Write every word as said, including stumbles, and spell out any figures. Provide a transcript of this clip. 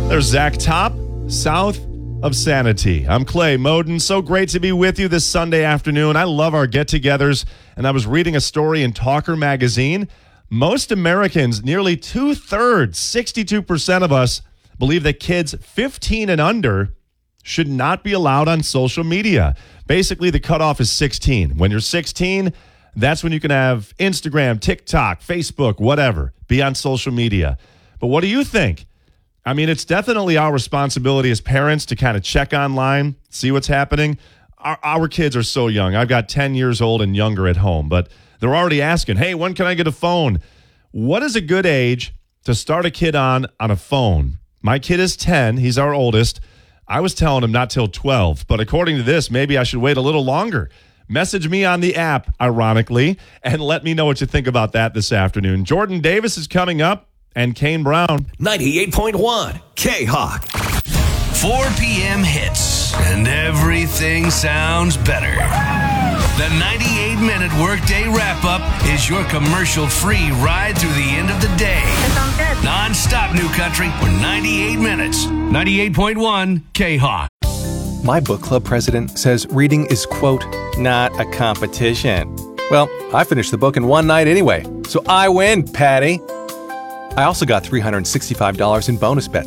There's Zach Top, South of Sanity. I'm Clay Moden. So great to be with you this Sunday afternoon. I love our get-togethers, and I was reading a story in Talker magazine. Most Americans, nearly two-thirds, sixty-two percent of us, believe that kids fifteen and under should not be allowed on social media. Basically, the cutoff is sixteen. When you're sixteen, that's when you can have Instagram, TikTok, Facebook, whatever, be on social media. But what do you think? I mean, it's definitely our responsibility as parents to kind of check online, see what's happening. Our, our kids are so young. I've got ten years old and younger at home, but they're already asking, hey, when can I get a phone? What is a good age to start a kid on on a phone? My kid is ten. He's our oldest. I was telling him not till twelve, but according to this, maybe I should wait a little longer. Message me on the app, ironically, and let me know what you think about that this afternoon. Jordan Davis is coming up. And Kane Brown. ninety-eight point one K-Hawk. four p.m. hits, and everything sounds better. The ninety-eight minute workday wrap-up is your commercial-free ride through the end of the day. That sounds good. Non-stop new country for ninety-eight minutes. ninety-eight point one K-Hawk. My book club president says reading is, quote, not a competition. Well, I finished the book in one night anyway, so I win, Patty. I also got three hundred sixty-five dollars in bonus bets